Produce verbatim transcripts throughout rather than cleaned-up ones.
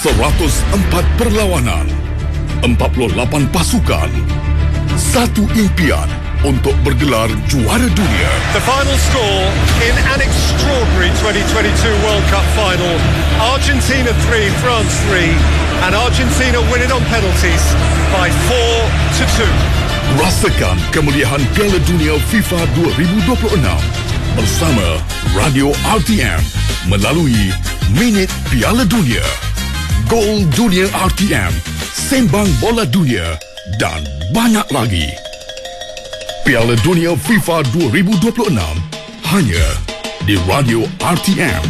seratus empat perlawanan, empat puluh lapan pasukan, satu impian untuk bergelar juara dunia. The final score in an extraordinary twenty twenty-two World Cup final. Argentina three, France three, and Argentina winning on penalties by four to two. Rasakan kemuliaan Piala Dunia FIFA dua ribu dua puluh enam bersama Radio R T M melalui Minit Piala Dunia, Gol Dunia R T M, Sembang Bola Dunia dan banyak lagi. Piala Dunia FIFA dua ribu dua puluh enam hanya di Radio R T M.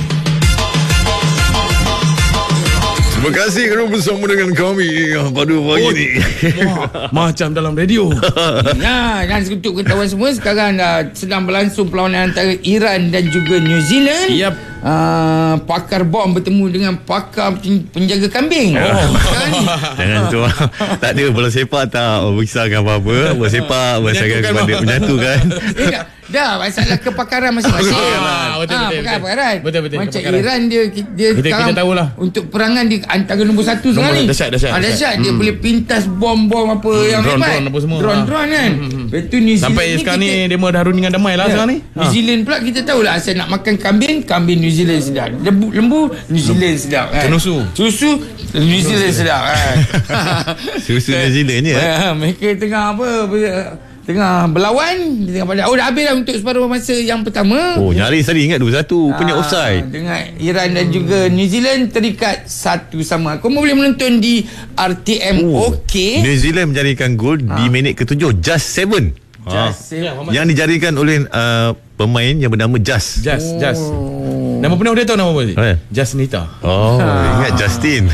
Terima kasih kerana bersama dengan kami pada pagi ni. Macam dalam radio. Ya, dan untuk ketahuan semua, sekarang uh, sedang berlangsung perlawanan antara Iran dan juga New Zealand. Yep. Uh, pakar bom bertemu dengan pakar penjaga kambing. Oh. Kan? Jangan tu. Tak ada bola sepak tak berkisahkan apa-apa. Bola sepak berkisahkan kepada menyatukan. Eh, dah masalah kepakaran masing-masing. Ah, betul, ha, betul, pakar-pakaran. Betul betul. Macam kepakaran. Iran dia dia kita, kita tahulah untuk perangan di antara nombor satu sekarang ni. Dahsyat dahsyat. Ah, dahsyat. Dia hmm. boleh pintas bom-bom apa hmm, yang drone, hebat. Drone apa semua. Drone-drone kan. Hmm. Betul New Zealand. Sampai sekarang ni dia mau dah harun dengan damai lah sekarang ni. New Zealand pula kita tahulah asal nak makan kambing, kambing New Zealand sedap. Lembu lembu New Zealand sedap kan. Susu. Susu New Zealand sedap kan. Susu New Zealand je. Mereka tengah apa? Tengah berlawan, tengah pada. Oh, dah habis dah untuk separuh masa yang pertama. Oh, nyaris tadi ingat dua satu punya offside. Dengan Iran dan juga New Zealand terikat satu sama. Kau boleh menonton di R T M. Oh, okey. New Zealand menjadikan gol ha. di minit ketujuh, just seven. Just ha. seven. Yang dijadikan oleh uh, pemain yang bernama Just. Just, oh. Just. Nama penuh dia tahu nama apa? Oh, yeah. Justnita. Oh, ha. Ingat Justin.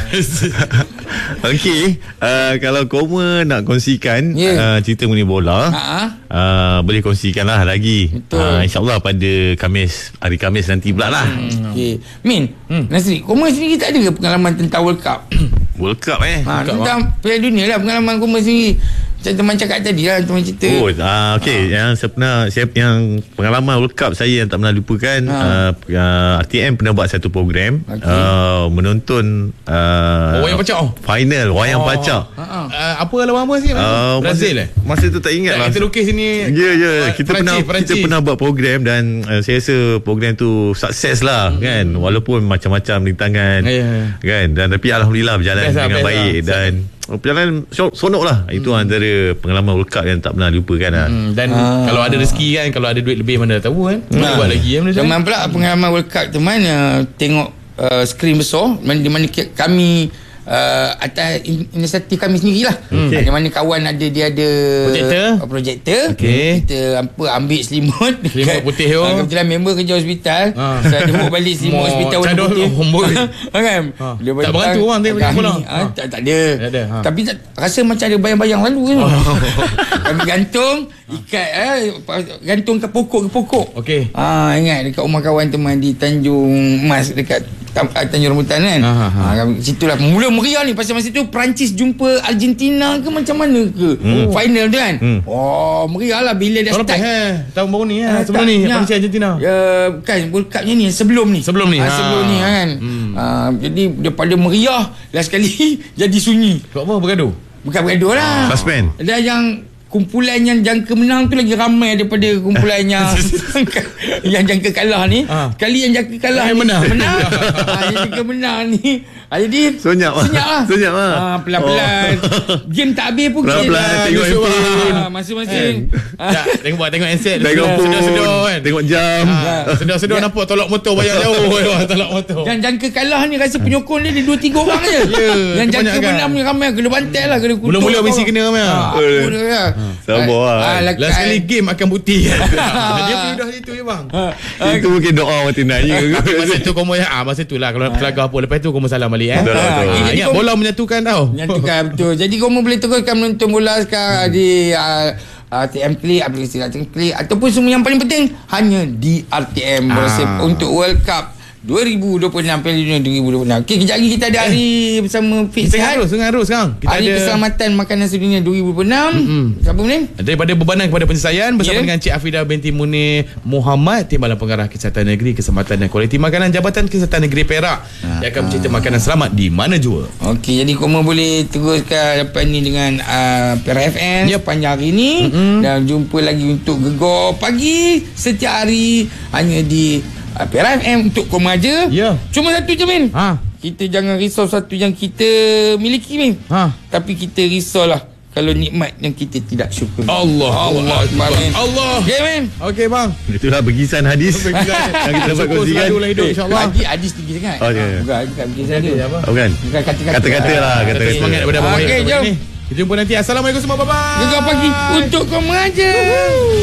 Okey, uh, kalau korma nak kongsikan yeah. uh, cerita mengenai bola, uh, boleh kongsikanlah lagi. Uh, InsyaAllah pada Khamis, hari Khamis nanti pula lah. Hmm. Okay. Min, hmm. Nasri, korma sendiri tak ada ke pengalaman tentang World Cup? World Cup eh? Ha, tentang Piala Dunia lah pengalaman korma sendiri. Macam teman cakap tadi lah, teman cerita. Oh, uh, okey. Ha. Yang saya pernah, saya, yang pengalaman World Cup saya yang tak pernah lupakan, ha. uh, uh, R T M pernah buat satu program, okay. uh, menonton uh, oh, wayang pacak. Final wayang oh. pacak. Uh, uh, apa lawan apa sih? Uh, Brazil eh? Masa tu tak ingat lah. Kita lukis sini. Ya, yeah, ya. Yeah. Kita Perancis, pernah Perancis. kita pernah buat program dan uh, saya rasa program tu sukses lah, hmm. kan. Walaupun macam-macam rintangan, yeah. kan. Dan tapi alhamdulillah berjalan best dengan lah, baik lah. Dan perjalanan sonok lah. hmm. Itu antara pengalaman World Cup yang tak pernah lupakan lah. hmm. Dan ah. kalau ada rezeki kan, kalau ada duit lebih mana tahu kan, hmm. buat lagi kan. Teman pula pengalaman World Cup teman uh, tengok uh, skrin besar di mana kami uh, atas inisiatif kami sendirilah. Okay. Di mana kawan ada, dia ada projektor, uh, projektor. Okay. Kita apa ambil selimut selimut putih tu. Uh, kebetulan member kerja hospital. Ah. Saya ada bawa balik selimut hospital warna putih. Kan? Ah. Tak berantu orang tengok bola. Ah, tak, tak ada. Tak ada. Ha. Tapi tak, rasa macam ada bayang-bayang lalu kan. Oh. Kami gantung, ikat eh, gantung ke pokok ke pokok. Okey. Ah, ingat dekat rumah kawan teman di Tanjung Mas dekat Tanjung Rambutan kan. Ha, ha, ha. Ha, situlah mula meriah ni pasal masa tu Perancis jumpa Argentina ke macam mana ke. Hmm. Final tu kan. Hmm. Oh, meriah lah bila dah start. Eh, tahun baru ni eh, sebelum ni Perancis Argentina. Ya, bukan World Cup-nya ni sebelum ni. Sebelum ni. Ha, sebelum ni kan. Hmm. Ha, jadi daripada meriah last sekali jadi sunyi. Buat apa bergaduh? Bukan bergaduh lah. Suspend. Ada yang kumpulan yang jangka menang tu lagi ramai daripada kumpulan yang yang jangka kalah ni. Ha. Kali yang jangka kalah yang menang. Menang. Ha, yang jangka menang ni. Ha, jadi senyap lah. Senyap lah. Senyap lah. Ha, pelan-pelan. Oh. Game tak habis pun. Pelan-pelan. Tengok handphone. Ha, masing-masing. Ha. Ya, tengok buat tengok handset. Tengok phone. Sedar-sedar kan. Tengok jam. Ha. Sedar-sedar ya. Nampak tolak motor bayar jauh. Tolak motor. Yang jangka kalah ni rasa penyokong dia dia dua tiga orang je. Yeah. Yang jangka menang ni ramai. Kena bantai lah. Kena kutuk. Mula-mula mesti kena ramai lah. Sabar lah. Last kali game akan bukti. Dia pindah situ je bang. Itu mungkin doa mati naik. Masa tu kamu ya, ah masa tu lah kalau kelagar apa lepas tu kamu salam balik eh. Ingat bola menyatukan tau. Menyatukan betul. Jadi kamu boleh teruskan menonton bola sekarang di R T M Klik, aplikasi R T M Klik ataupun semua yang paling penting hanya di R T M untuk World Cup dua ribu dua puluh enam Piala Dunia dua ribu dua puluh enam. Okey, kejap lagi kita ada hari eh. bersama Fik Sihat. Terus terus sekarang. Kita hari ada Keselamatan Makanan Sedunia dua ribu dua puluh enam. Mm-hmm. Siapa ni? Daripada bebanan kepada penyelesaian bersama yeah. dengan Cik Afidah binti Munir Muhammad, Timbalan Pengarah Kesihatan Negeri, Keselamatan dan Kualiti Makanan, Jabatan Kesihatan Negeri Perak. Ah. Dia akan mencerita makanan selamat di mana jua. Okey, jadi korang boleh teruskan lepas ni dengan uh, Perak F M yep. sepanjang hari ni. Mm-hmm. Dan jumpa lagi untuk Gegar Pagi setiap hari hanya di uh, Perak F M untuk korang aja. Ya. Cuma satu je, Min. Ha. Kita jangan risau satu yang kita miliki, Min. Ha. Tapi kita risaulah kalau nikmat yang kita tidak syukur. Allah Allah Allah, Allah. Okey, Min. Okey, bang. Itulah bergisan hadis yang kita dapat kongsikan. InsyaAllah. Hadis hadis tinggi sangat. Oh, okay. Bukan bukan bergisan dia. Bukan. Bukan kata-kata. Kata-kata lah, kata-kata. Semangat daripada abang. Okey, jom. Kita jumpa nanti. Assalamualaikum semua. Bye bye. Gegar Pagi untuk kau mengajar.